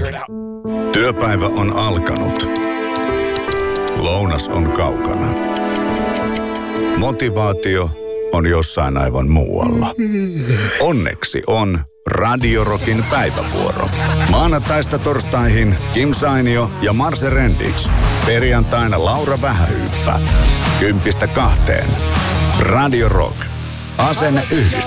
Työpäivä on alkanut. Lounas on kaukana. Motivaatio on jossain aivan muualla. Onneksi on Radio Rockin päivävuoro. Maanantaista torstaihin Kim Sainio ja Marse Rendix. Perjantaina Laura Vähähyyppä. 10:00–2:00. Radio Rock. Asenne yhdistää.